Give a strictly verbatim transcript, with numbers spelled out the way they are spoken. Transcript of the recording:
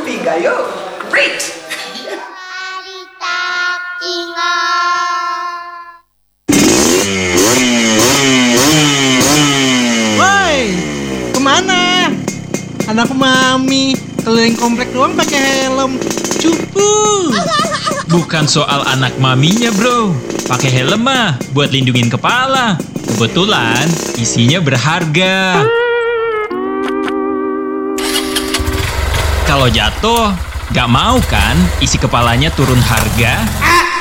bertiga yuk. Break. Woi, kemana? Anak mami keliling komplek doang pakai helm. Cupu. Bukan soal anak maminya, bro. Pakai helm mah buat lindungin kepala. Kebetulan isinya berharga. Kalau jatuh, gak mau kan isi kepalanya turun harga?